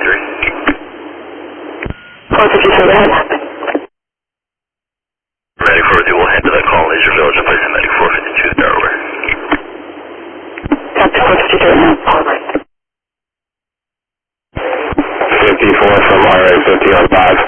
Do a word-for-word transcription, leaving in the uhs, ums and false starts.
fifty-three. four fifty-three, go ahead. Medic four fifty, we'll head to that call. Laser Village and place in Medic four fifty-two, Delaware. Copy four fifty-three now, forward. fifty-four from R A fifty on five.